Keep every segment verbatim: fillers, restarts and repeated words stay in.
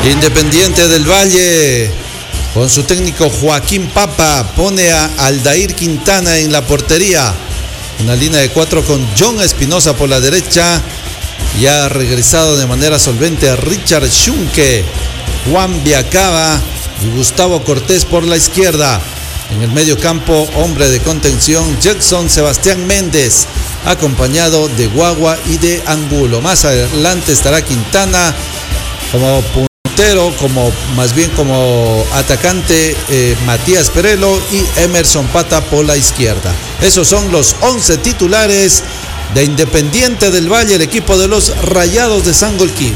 Independiente del Valle, con su técnico Joaquín Papa, pone a Aldair Quintana en la portería. Una línea de cuatro con John Espinosa por la derecha. Ya ha regresado de manera solvente a Richard Schunke, Juan Viacaba y Gustavo Cortés por la izquierda. En el medio campo, hombre de contención, Jackson Sebastián Méndez, acompañado de Guagua y de Angulo. Más adelante estará Quintana como puntero, como más bien como atacante, eh, Matías Perelo y Emerson Pata por la izquierda. Esos son los once titulares de Independiente del Valle, el equipo de los Rayados de Sangolquí.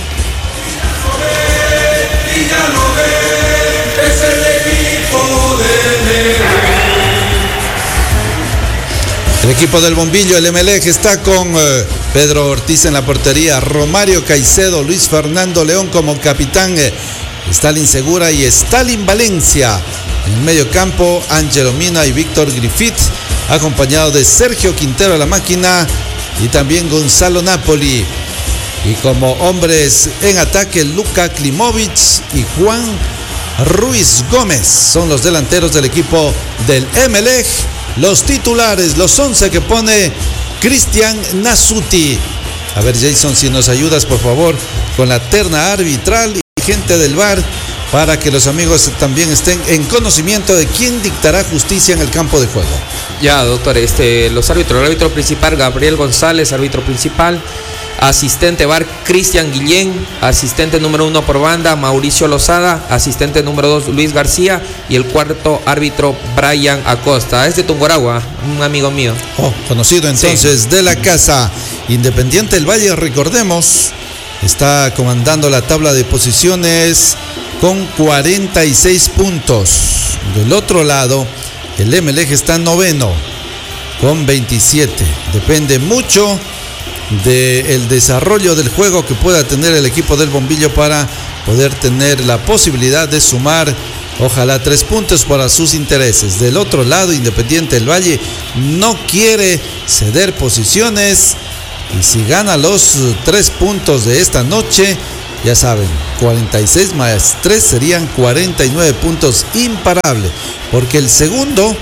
El equipo del Bombillo, el Emelec, está con eh, Pedro Ortiz en la portería, Romario Caicedo, Luis Fernando León como capitán, eh, Stalin Segura y Stalin Valencia. En el medio campo, Ángelo Mina y Víctor Griffith, acompañado de Sergio Quintero a la máquina y también Gonzalo Napoli. Y como hombres en ataque, Luka Klimovic y Juan Ruiz Gómez son los delanteros del equipo del Emelec. Los titulares, los once que pone Cristian Nasuti. A ver, Jason, si nos ayudas por favor con la terna arbitral y gente del V A R, para que los amigos también estén en conocimiento de quién dictará justicia en el campo de juego. Ya, doctor, este, los árbitros, el árbitro principal Gabriel González, árbitro principal. Asistente V A R Cristian Guillén, asistente número uno por banda Mauricio Lozada, asistente número dos Luis García y el cuarto árbitro Brian Acosta. Es de Tungurahua, un amigo mío. Oh, conocido entonces, sí, de la casa. Independiente del Valle, recordemos, está comandando la tabla de posiciones con cuarenta y seis puntos. Del otro lado, el Emelec está noveno con veintisiete. Depende mucho del desarrollo del juego que pueda tener el equipo del Bombillo para poder tener la posibilidad de sumar, ojalá, tres puntos para sus intereses. Del otro lado, Independiente del Valle no quiere ceder posiciones y si gana los tres puntos de esta noche, ya saben, cuarenta y seis más tres serían cuarenta y nueve puntos, imparable, porque el segundo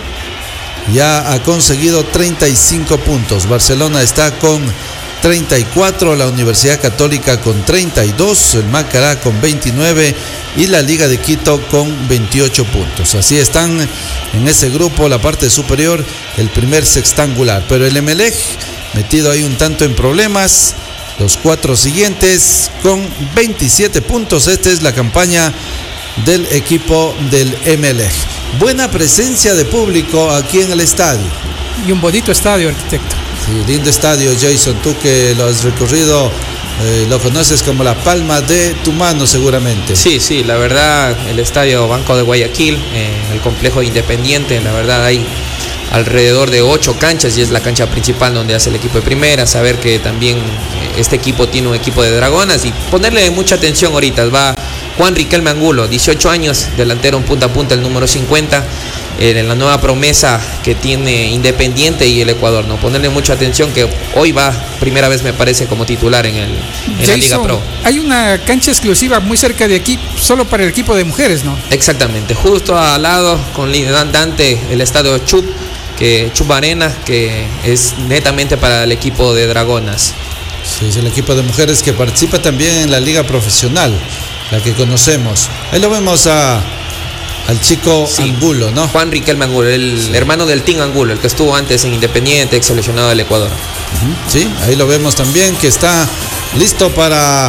ya ha conseguido treinta y cinco puntos. Barcelona está con treinta y cuatro, la Universidad Católica con treinta y dos, el Macará con veintinueve y la Liga de Quito con veintiocho puntos. Así están en ese grupo, la parte superior, el primer sextangular. Pero el Emelec, metido ahí un tanto en problemas, los cuatro siguientes con veintisiete puntos. Esta es la campaña del equipo del Emelec. Buena presencia de público aquí en el estadio. Y un bonito estadio, arquitecto. Sí, lindo estadio, Jason, tú que lo has recorrido, eh, lo conoces como la palma de tu mano seguramente. Sí, sí, la verdad, el estadio Banco de Guayaquil, eh, el complejo Independiente, la verdad hay alrededor de ocho canchas y es la cancha principal donde hace el equipo de primera. Saber que también eh, este equipo tiene un equipo de dragonas y ponerle mucha atención ahorita. Va Juan Riquelme Angulo, dieciocho años, delantero en punta a punta, el número cincuenta. En la nueva promesa que tiene Independiente y el Ecuador, ¿no? Ponerle mucha atención que hoy va, primera vez me parece, como titular en, el, en Jason, la Liga Pro. Hay una cancha exclusiva muy cerca de aquí, solo para el equipo de mujeres, ¿no? Exactamente, justo al lado, con Dante, el estadio Chup, que Chup Arena, que es netamente para el equipo de Dragonas. Sí, es el equipo de mujeres que participa también en la Liga Profesional, la que conocemos. Ahí lo vemos a... al chico, sí, Angulo, ¿no? Juan Riquelme Angulo, el sí. hermano del Team Angulo, el que estuvo antes en Independiente, ex seleccionado del Ecuador. Uh-huh. Sí, ahí lo vemos también, que está listo para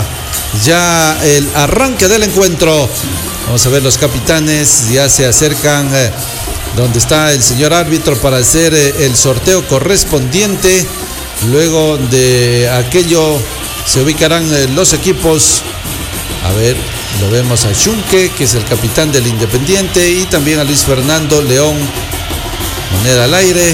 ya el arranque del encuentro. Vamos a ver los capitanes, ya se acercan eh, donde está el señor árbitro para hacer eh, el sorteo correspondiente. Luego de aquello se ubicarán eh, los equipos. A ver, lo vemos a Schunke, que es el capitán del Independiente, y también a Luis Fernando León. Moneda al aire.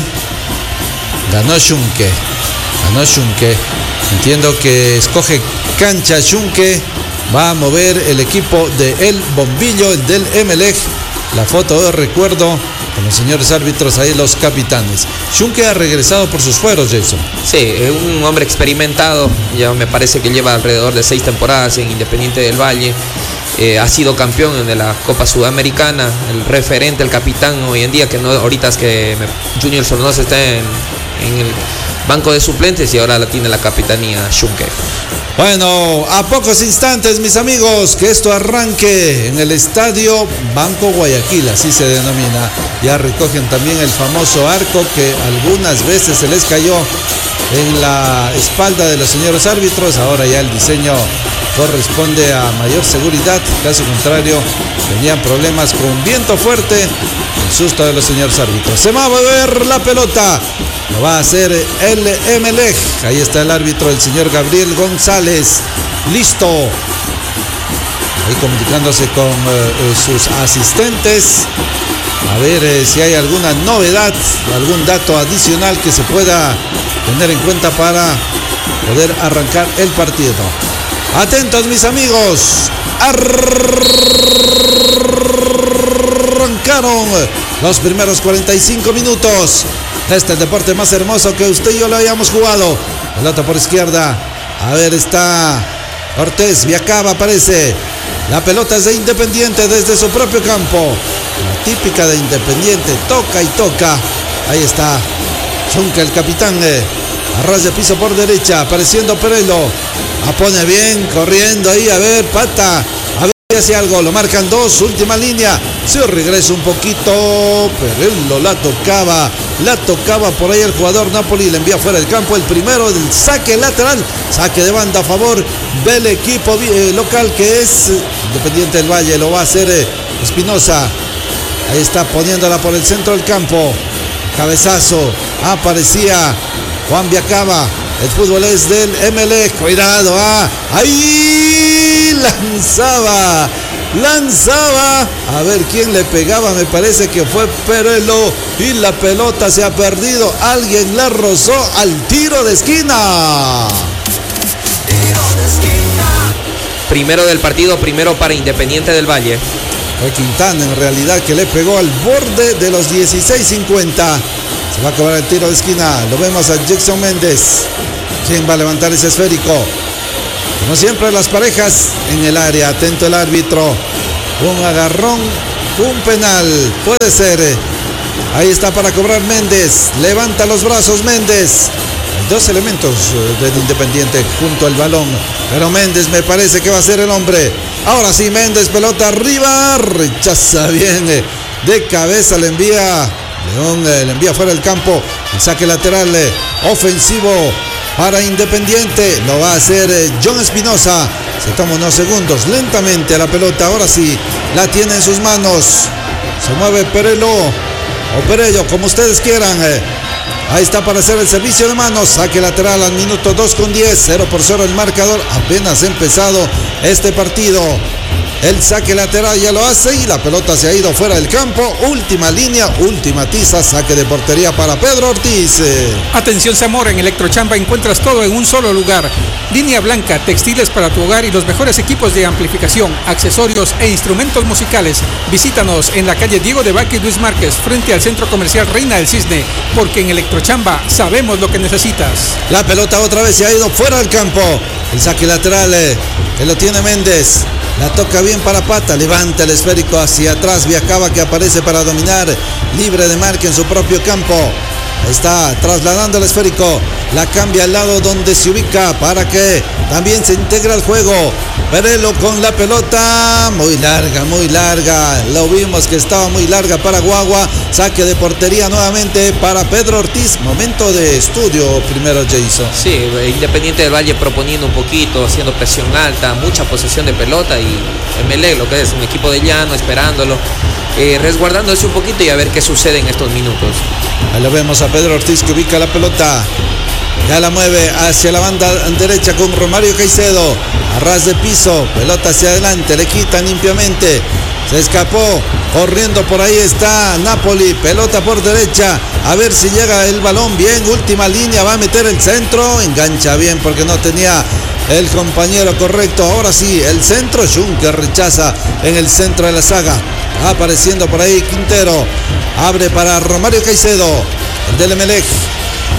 Ganó Schunke. Ganó Schunke. Entiendo que escoge cancha Schunke. Va a mover el equipo de El Bombillo, el del Emelec. La foto de recuerdo con los señores árbitros, ahí los capitanes. Schunke ha regresado por sus fueros, Jason. Sí, un hombre experimentado, ya me parece que lleva alrededor de seis temporadas en Independiente del Valle. eh, ha sido campeón de la Copa Sudamericana, el referente, el capitán hoy en día, que no ahorita es que me, Junior Sornosa está en, en el banco de suplentes y ahora la tiene la capitanía Schunke. Bueno, a pocos instantes, mis amigos, que esto arranque en el estadio Banco Guayaquil, así se denomina. Ya recogen también el famoso arco que algunas veces se les cayó en la espalda de los señores árbitros. Ahora ya el diseño corresponde a mayor seguridad. Caso contrario, tenían problemas con viento fuerte. El susto de los señores árbitros. Se va a mover la pelota. Lo va a hacer el Emelec. Ahí está el árbitro, el señor Gabriel González. Listo. Ahí comunicándose con eh, sus asistentes. A ver eh, si hay alguna novedad, algún dato adicional que se pueda tener en cuenta para poder arrancar el partido. Atentos, mis amigos. Arrancaron los primeros cuarenta y cinco minutos. Este es el deporte más hermoso que usted y yo lo habíamos jugado. Pelota por izquierda. A ver, está Cortés. Viacaba aparece. La pelota es de Independiente desde su propio campo. La típica de Independiente. Toca y toca. Ahí está Schunke, el capitán. Eh, a ras de piso por derecha. Apareciendo Perelo. La pone bien. Corriendo ahí. A ver, pata. A ver si hace algo. Lo marcan dos. Última línea. Se regresa un poquito. Perelo la tocaba. La tocaba por ahí el jugador Napoli. Le envía fuera del campo. El primero del saque lateral. Saque de banda a favor del equipo eh, local que es Independiente del Valle. Lo va a hacer eh, Espinosa. Ahí está poniéndola por el centro del campo. Cabezazo. Aparecía Juan Viacaba. El fútbol es del Emelec. Cuidado. Ah. Ahí lanzaba. Lanzaba. A ver quién le pegaba. Me parece que fue Perelo. Y la pelota se ha perdido. Alguien la rozó al tiro de esquina. Primero del partido, primero para Independiente del Valle. Fue Quintana en realidad que le pegó al borde de los dieciséis cincuenta. Se va a acabar el tiro de esquina. Lo vemos a Jackson Méndez. ¿Quién va a levantar ese esférico? Como siempre, las parejas en el área. Atento el árbitro. Un agarrón, un penal. Puede ser. Ahí está para cobrar Méndez. Levanta los brazos Méndez. Dos elementos del Independiente junto al balón. Pero Méndez me parece que va a ser el hombre. Ahora sí, Méndez, pelota arriba. Rechaza bien. De cabeza le envía. León le envía fuera del campo. El saque lateral ofensivo para Independiente. Lo va a hacer John Espinosa. Se toma unos segundos lentamente a la pelota. Ahora sí, la tiene en sus manos. Se mueve Perelo o Perello, como ustedes quieran. Ahí está para hacer el servicio de manos. Saque lateral al minuto dos con diez. cero por cero el marcador. Apenas ha empezado este partido. El saque lateral ya lo hace y la pelota se ha ido fuera del campo. Última línea, última tiza. Saque de portería para Pedro Ortiz. Atención Zamora, en Electrochamba encuentras todo en un solo lugar. Línea blanca, textiles para tu hogar y los mejores equipos de amplificación, accesorios e instrumentos musicales. Visítanos en la calle Diego de Vaca y Luis Márquez, frente al Centro Comercial Reina del Cisne, porque en Electrochamba sabemos lo que necesitas. La pelota otra vez se ha ido fuera del campo. El saque lateral eh, que lo tiene Méndez. La toca bien para Pata, levanta el esférico hacia atrás, Viacaba que aparece para dominar, libre de marca en su propio campo. Está trasladando el esférico, la cambia al lado donde se ubica para que también se integre al juego. Perelo con la pelota, muy larga, muy larga, lo vimos que estaba muy larga para Guagua. Saque de portería nuevamente para Pedro Ortiz. Momento de estudio primero, Jason. Sí, Independiente del Valle proponiendo un poquito, haciendo presión alta, mucha posesión de pelota, y Emelec, lo que es un equipo de llano, esperándolo, eh, resguardándose un poquito y a ver qué sucede en estos minutos. Ahí lo vemos a Pedro Ortiz que ubica la pelota. Ya la mueve hacia la banda derecha con Romario Caicedo. A ras de piso, pelota hacia adelante, le quitan limpiamente. Se escapó, corriendo por ahí está Napoli, pelota por derecha, a ver si llega el balón bien, última línea, va a meter el centro, engancha bien porque no tenía el compañero correcto. Ahora sí, el centro, Schunke rechaza en el centro de la saga, apareciendo por ahí Quintero, abre para Romario Caicedo, el del Emelec.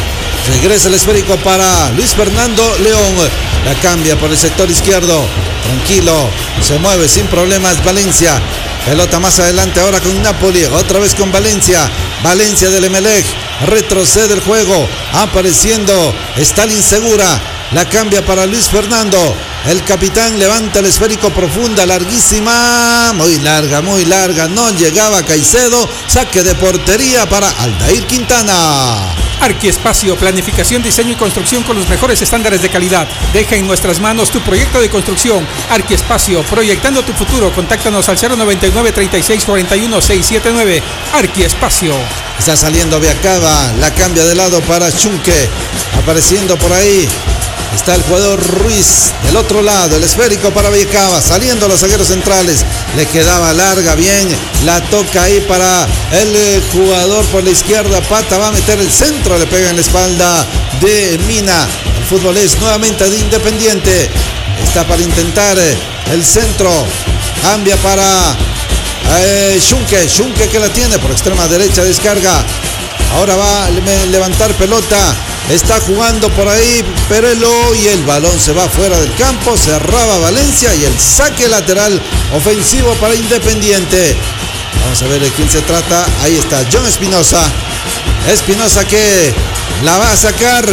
Regresa el esférico para Luis Fernando León. La cambia por el sector izquierdo. Tranquilo, se mueve sin problemas Valencia. Pelota más adelante ahora con Napoli. Otra vez con Valencia. Valencia del Emelec. Retrocede el juego. Apareciendo Stalin Segura. La cambia para Luis Fernando. El capitán levanta el esférico profunda, larguísima. Muy larga, muy larga. No llegaba Caicedo. Saque de portería para Aldair Quintana. Arquiespacio, planificación, diseño y construcción con los mejores estándares de calidad. Deja en nuestras manos tu proyecto de construcción. Arquiespacio, proyectando tu futuro. Contáctanos al cero noventa y nueve, treinta y seis, cuarenta y uno, seiscientos setenta y nueve. Arquiespacio. Está saliendo Viacaba, la cambia de lado para Chunque. Apareciendo por ahí está el jugador Ruiz. Del otro lado, el esférico para Viacaba. Saliendo los zagueros centrales. Le quedaba larga, bien. La toca ahí para el jugador por la izquierda. Pata va a meter el centro. Le pega en la espalda de Mina. El fútbol es nuevamente de Independiente. Está para intentar el centro. Cambia para eh, Chunque. Chunque que la tiene por extrema derecha. Descarga. Ahora va a levantar pelota. Está jugando por ahí Perelo y el balón se va fuera del campo. Cerraba Valencia y el saque lateral ofensivo para Independiente. Vamos a ver de quién se trata. Ahí está John Espinosa. Espinosa que la va a sacar.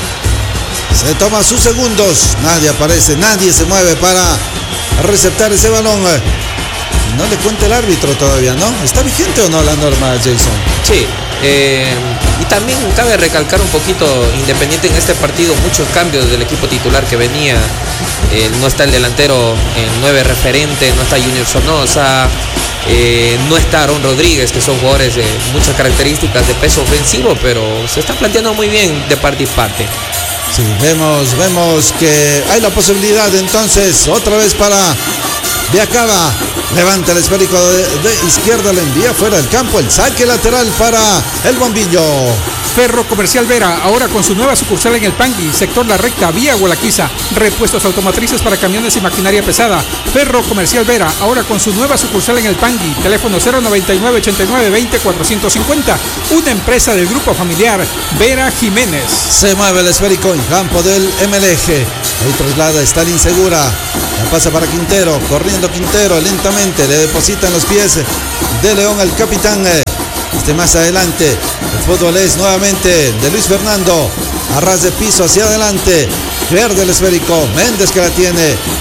Se toma sus segundos. Nadie aparece, nadie se mueve para receptar ese balón. No le cuenta el árbitro todavía, ¿no? ¿Está vigente o no la norma, Jason? Sí. Eh, y también cabe recalcar un poquito Independiente en este partido, muchos cambios del equipo titular que venía. Eh, no está el delantero, el nueve referente, no está Junior Sonosa, eh, no está Aaron Rodríguez, que son jugadores de muchas características de peso ofensivo, pero se está planteando muy bien de parte y parte. Sí, vemos, vemos que hay la posibilidad entonces, otra vez para Viacaba. Levanta el esférico de, de izquierda, le envía fuera del campo. El saque lateral para el Bombillo. Ferro Comercial Vera, ahora con su nueva sucursal en el Pangui, sector La Recta, vía Gualaquiza. Repuestos automotrices para camiones y maquinaria pesada. Ferro Comercial Vera, ahora con su nueva sucursal en el Pangui. Teléfono cero noventa y nueve, ochenta y nueve, veinte, cuatrocientos cincuenta. Una empresa del grupo familiar Vera Jiménez. Se mueve el esférico en campo del M L G. Ahí traslada Stalin Segura. La pasa para Quintero. Corriendo Quintero lentamente. Le deposita en los pies de León al capitán. Este más adelante, el fútbol es nuevamente de Luis Fernando. A ras de piso hacia adelante. Pierde el esférico. Méndez que la tiene.